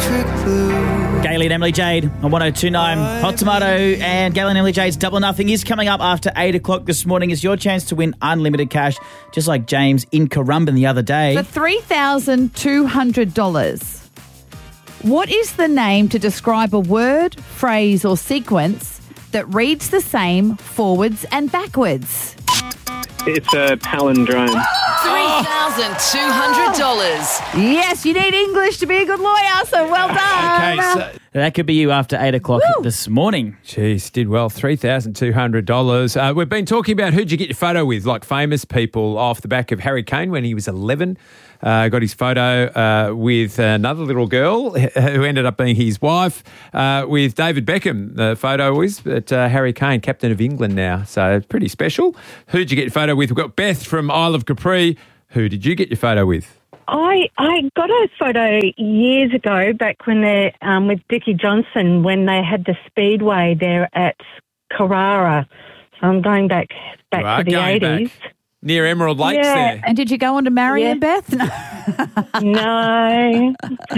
Gayley and Emily Jade on 102.9 Hot Tomato, and Gayley and Emily Jade's Double or Nothing is coming up after 8 o'clock this morning. It's your chance to win unlimited cash, just like James in Currumbin the other day. For $3,200. What is the name to describe a word, phrase or sequence that reads the same forwards and backwards? It's a palindrome. $3,200. Yes, you need English to be a good lawyer, so well done. Okay, so That could be you after 8 o'clock this morning. Jeez, did well. $3,200. We've been talking about who'd you get your photo with, like famous people, off the back of Harry Kane when he was 11. Got his photo with another little girl who ended up being his wife, with David Beckham. The photo was at Harry Kane, captain of England now. So it's pretty special. Who'd you get your photo with? We've got Beth from Isle of Capri. Who did you get your photo with? I got a photo years ago, back when they with Dickie Johnson, when they had the speedway there at Carrara. So I'm going back to the 80s. Near Emerald Lakes there. And did you go on to marry him, Beth? No.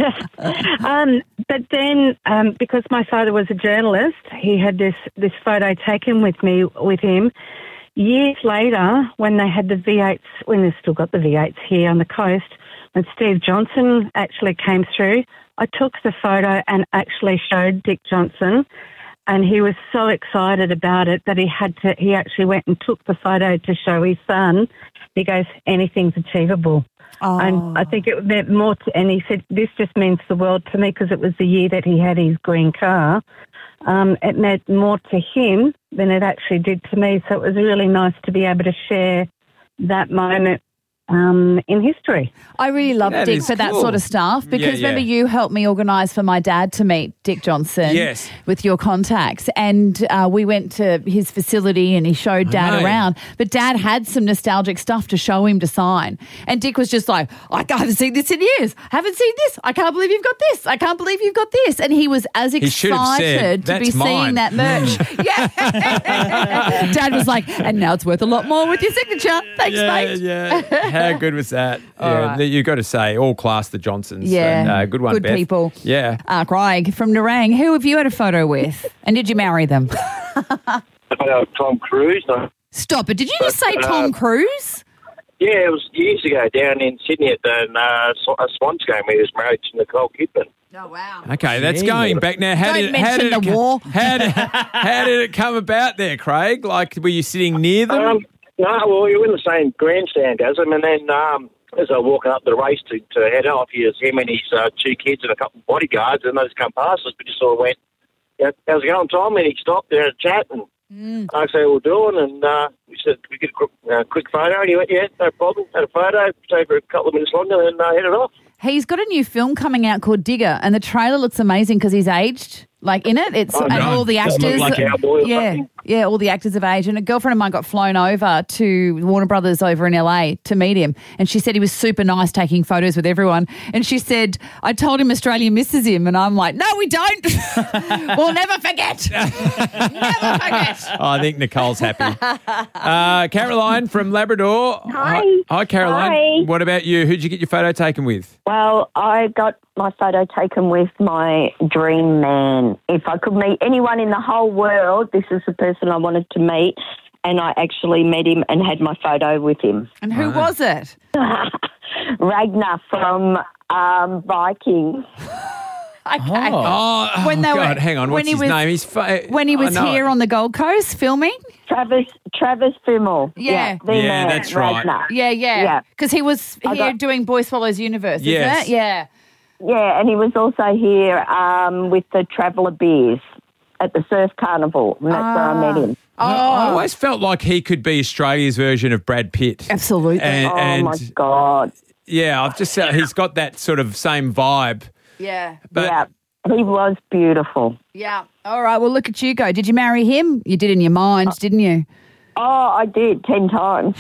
But then, because my father was a journalist, he had this photo taken with him. Years later, when they had the V8s, when they've still got the V8s here on the coast, when Steve Johnson actually came through, I took the photo and actually showed Dick Johnson, and he was so excited about it that he actually went and took the photo to show his son. He goes, anything's achievable. Oh. And I think it meant more to, and he said, this just means the world to me, because it was the year that he had his green car. It meant more to him than it actually did to me. So it was really nice to be able to share that moment in history. I really love Dick for that sort of stuff, because remember you helped me organise for my dad to meet Dick Johnson with your contacts, and we went to his facility and he showed Dad around, but Dad had some nostalgic stuff to show him to sign, and Dick was just like, I haven't seen this in years, haven't seen this, I can't believe you've got this, I can't believe you've got this, and he was as excited to be seeing that merch. Dad was like, and now it's worth a lot more with your signature. Thanks, mate. How good was that? Right. You've got to say, all class the Johnsons. Yeah. And, good one, Good Beth. people. Yeah. Craig from Nerang, who have you had a photo with? And did you marry them? Tom Cruise. Stop it. Did you just say Tom Cruise? Yeah, it was years ago down in Sydney at the Swans game where he was married to Nicole Kidman. Oh, wow. Okay, that's going back now. How did it come about there, Craig? Like, were you sitting near them? No, well, you're in the same grandstand as him, and then as I was walking up the race to head off, here's him and his two kids and a couple of bodyguards, and they just come past us. We just sort of went, how's it going, Tom? And he stopped there and chat, and I said, we're doing, and we said, we get a quick photo, and he went, yeah, no problem. Had a photo, stayed for a couple of minutes longer, and headed off. He's got a new film coming out called Digger, and the trailer looks amazing because he's aged. Like in it, it's and all the actors, like Cowboy or something. Yeah, all the actors of age. And a girlfriend of mine got flown over to Warner Brothers over in LA to meet him, and she said he was super nice, taking photos with everyone. And she said, "I told him Australia misses him," and I'm like, "No, we don't. We'll never forget. Never forget." Oh, I think Nicole's happy. Caroline from Labrador. Hi, Caroline. Hi. What about you? Who'd you get your photo taken with? Well, I got my photo taken with my dream man. If I could meet anyone in the whole world, this is the person I wanted to meet, and I actually met him and had my photo with him. And who was it? Ragnar from Vikings. Okay. Oh, God, hang on. What's his name? When he was here on the Gold Coast filming? Travis Fimmel. Yeah. That's right. Ragnar. Yeah. Because he was here doing Boy Swallows Universe, isn't it? Yeah. Yeah, and he was also here with the Traveller Beers at the Surf Carnival, and that's where I met him. I always felt like he could be Australia's version of Brad Pitt. Absolutely. Oh, my God. Yeah, I've just he's got that sort of same vibe. Yeah. Yeah, he was beautiful. Yeah. All right, well, look at you go. Did you marry him? You did in your mind, didn't you? Oh, I did 10 times.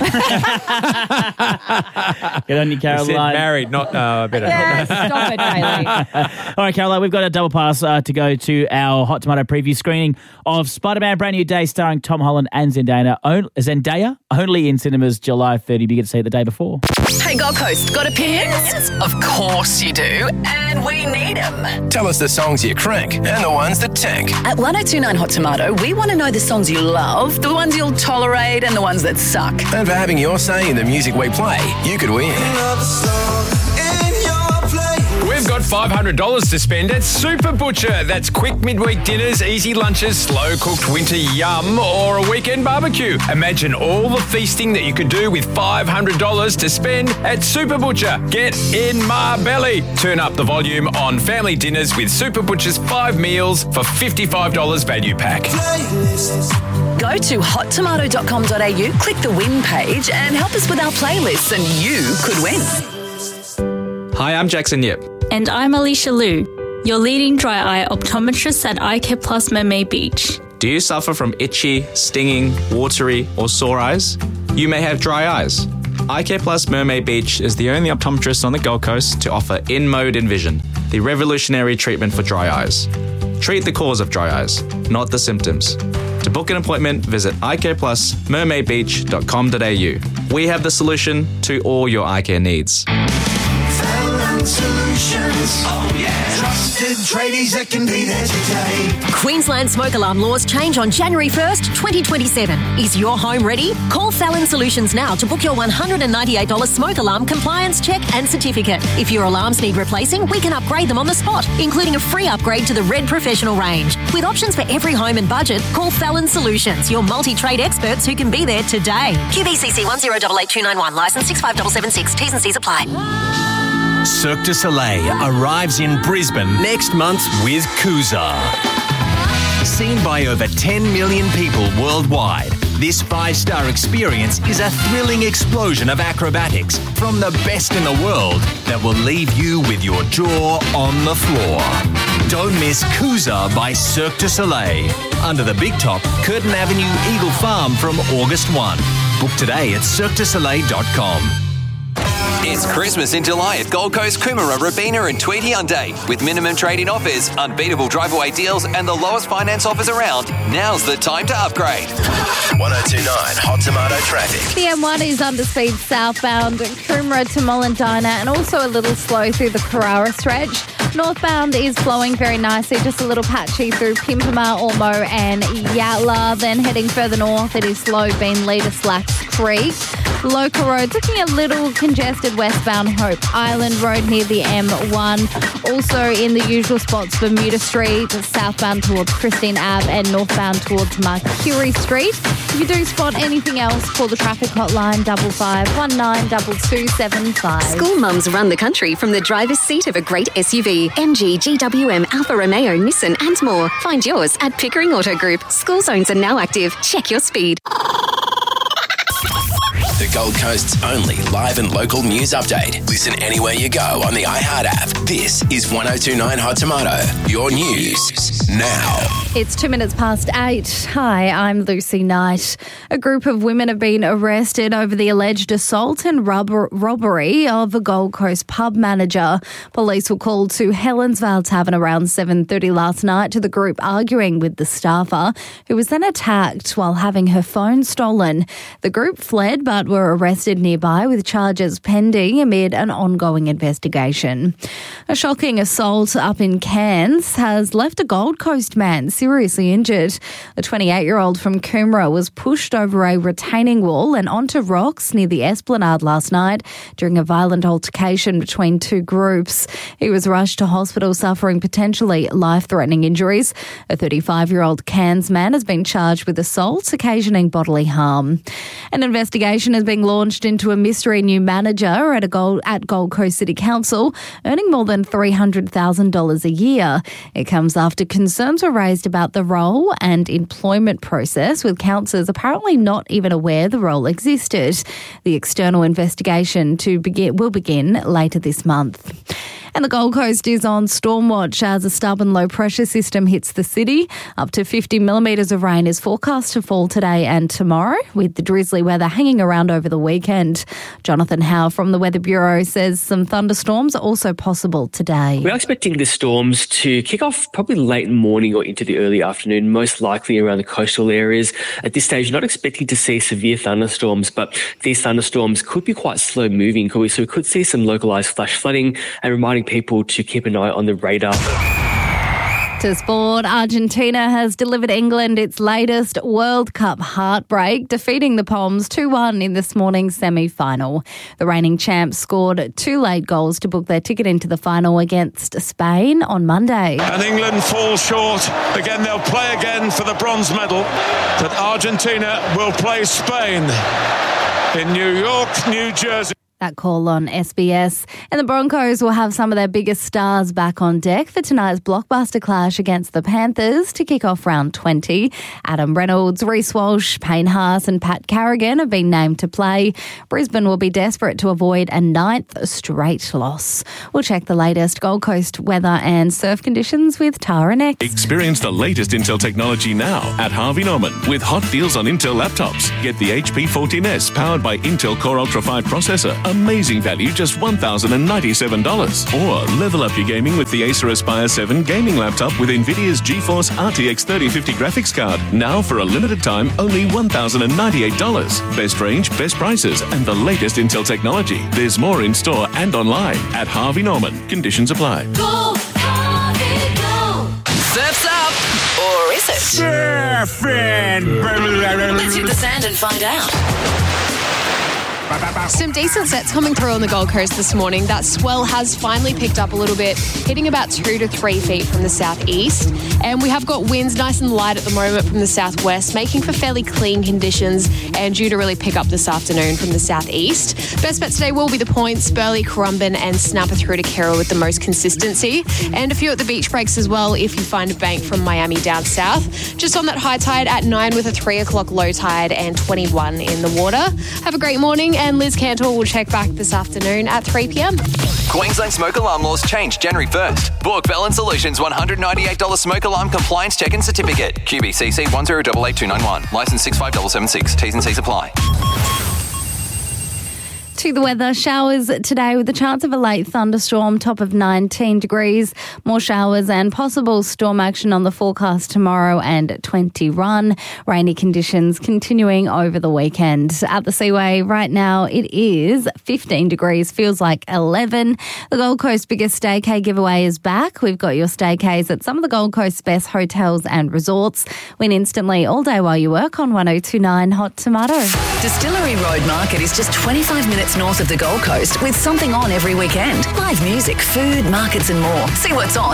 Get on you, Caroline. Said married, not better. Yeah, stop it, Kaylee. All right, Caroline, we've got a double pass to go to our Hot Tomato preview screening of Spider-Man Brand New Day starring Tom Holland and Zendaya, only in cinemas July 30. You get to see it the day before. Hey, Gold Coast, got opinions? Of course you do, and we need them. Tell us the songs you crank and the ones that tank. At 1029 Hot Tomato, we want to know the songs you love, the ones you'll tolerate, and the ones that suck. And for having your say in the music we play, you could win. We've got $500 to spend at Super Butcher. That's quick midweek dinners, easy lunches, slow-cooked winter yum, or a weekend barbecue. Imagine all the feasting that you could do with $500 to spend at Super Butcher. Get in my belly. Turn up the volume on family dinners with Super Butcher's 5 meals for $55 value pack. Go to hottomato.com.au, click the win page, and help us with our playlists, and you could win. Hi, I'm Jackson Yip. And I'm Alicia Liu, your leading dry eye optometrist at Eye Care Plus Mermaid Beach. Do you suffer from itchy, stinging, watery, or sore eyes? You may have dry eyes. Eye Care Plus Mermaid Beach is the only optometrist on the Gold Coast to offer InMode Envision, the revolutionary treatment for dry eyes. Treat the cause of dry eyes, not the symptoms. To book an appointment, visit eyecareplusmermaidbeach.com.au. We have the solution to all your eye care needs. Solutions. Oh yeah. Trusted tradies that can be there today. Queensland smoke alarm laws change on January 1st, 2027. Is your home ready? Call Fallon Solutions now to book your $198 smoke alarm compliance check and certificate. If your alarms need replacing, we can upgrade them on the spot, including a free upgrade to the Red Professional range. With options for every home and budget, call Fallon Solutions, your multi-trade experts who can be there today. QBCC 1088291, licence 65776. T's and C's apply. Cirque du Soleil arrives in Brisbane next month with Kuza. Seen by over 10 million people worldwide, this 5-star experience is a thrilling explosion of acrobatics from the best in the world that will leave you with your jaw on the floor. Don't miss Kuza by Cirque du Soleil. Under the Big Top, Curtin Avenue, Eagle Farm from August 1. Book today at cirquedusoleil.com. It's Christmas in July at Gold Coast, Coomera, Robina and Tweed Hyundai. With minimum trade-in offers, unbeatable drive-away deals and the lowest finance offers around, now's the time to upgrade. 1029 Hot Tomato traffic. The M1 is under speed southbound, Coomera to Mullendina, and also a little slow through the Carrara stretch. Northbound is flowing very nicely, just a little patchy through Pimpama, Ormo and Yatala. Then heading further north, it is slow Beenleigh to Slacks Creek. Local roads looking a little congested westbound Hope Island Road near the M1. Also in the usual spots, Bermuda Street, southbound towards Christine Ave and northbound towards Mercury Street. If you do spot anything else, call the traffic hotline 5519 2275. School mums run the country from the driver's seat of a great SUV. MG, GWM, Alfa Romeo, Nissan and more. Find yours at Pickering Auto Group. School zones are now active. Check your speed. The Gold Coast's only live and local news update. Listen anywhere you go on the iHeart app. This is 1029 Hot Tomato. Your news now. It's 8:02. Hi, I'm Lucy Knight. A group of women have been arrested over the alleged assault and robbery of a Gold Coast pub manager. Police were called to Helensvale Tavern around 7:30 last night to the group arguing with the staffer, who was then attacked while having her phone stolen. The group fled but were arrested nearby with charges pending amid an ongoing investigation. A shocking assault up in Cairns has left a Gold Coast man seriously injured. The 28-year-old from Coomera was pushed over a retaining wall and onto rocks near the Esplanade last night during a violent altercation between two groups. He was rushed to hospital suffering potentially life-threatening injuries. A 35-year-old Cairns man has been charged with assault occasioning bodily harm. An investigation is being launched into a mystery new manager at Gold Coast City Council, earning more than $300,000 a year. It comes after concerns were raised about the role and employment process, with councillors apparently not even aware the role existed. The external investigation will begin later this month. And the Gold Coast is on storm watch as a stubborn low pressure system hits the city. Up to 50 millimetres of rain is forecast to fall today and tomorrow, with the drizzly weather hanging around over the weekend. Jonathan Howe from the Weather Bureau says some thunderstorms are also possible today. We are expecting the storms to kick off probably late morning or into the early afternoon, most likely around the coastal areas. At this stage, not expecting to see severe thunderstorms, but these thunderstorms could be quite slow moving, so we could see some localised flash flooding, and reminding people to keep an eye on the radar. To sport, Argentina has delivered England its latest World Cup heartbreak, defeating the Poms 2-1 in this morning's semi-final. The reigning champs scored 2 late goals to book their ticket into the final against Spain on Monday. And England fall short. Again, they'll play again for the bronze medal. But Argentina will play Spain in New York, New Jersey. That call on SBS. And the Broncos will have some of their biggest stars back on deck for tonight's blockbuster clash against the Panthers to kick off round 20. Adam Reynolds, Reece Walsh, Payne Haas and Pat Carrigan have been named to play. Brisbane will be desperate to avoid a 9th straight loss. We'll check the latest Gold Coast weather and surf conditions with Tara next. Experience the latest Intel technology now at Harvey Norman with hot deals on Intel laptops. Get the HP 14S powered by Intel Core Ultra 5 processor. Amazing value, just $1,097. Or level up your gaming with the Acer Aspire 7 gaming laptop with NVIDIA's GeForce RTX 3050 graphics card. Now for a limited time, only $1,098. Best range, best prices, and the latest Intel technology. There's more in store and online at Harvey Norman. Conditions apply. Go, Harvey, go. Surf's up. Or is it? Surfing. Let's hit the sand and find out. Some decent sets coming through on the Gold Coast this morning. That swell has finally picked up a little bit, hitting about 2 to 3 feet from the southeast. And we have got winds nice and light at the moment from the southwest, making for fairly clean conditions and due to really pick up this afternoon from the southeast. Best bet today will be the points, Burleigh, Currumbin and Snapper through to Kerrow with the most consistency. And a few at the beach breaks as well if you find a bank from Miami down south. Just on that high tide at 9 with a 3 o'clock low tide and 21 in the water. Have a great morning. And Liz Cantor will check back this afternoon at 3 p.m. Queensland smoke alarm laws change January 1st. Book Bell & Solutions $198 smoke alarm compliance check and certificate. QBCC 1088291. Licence 65776. T's and C's apply. To the weather, showers today with a chance of a late thunderstorm, top of 19 degrees. More showers and possible storm action on the forecast tomorrow and 21. Rainy conditions continuing over the weekend. At the Seaway right now, it is 15 degrees, feels like 11. The Gold Coast biggest staycay giveaway is back. We've got your staycays at some of the Gold Coast's best hotels and resorts. Win instantly all day while you work on 1029 Hot Tomato. Distillery Road Market is just 25 minutes north of the Gold Coast with something on every weekend. Live music, food, markets and more. See what's on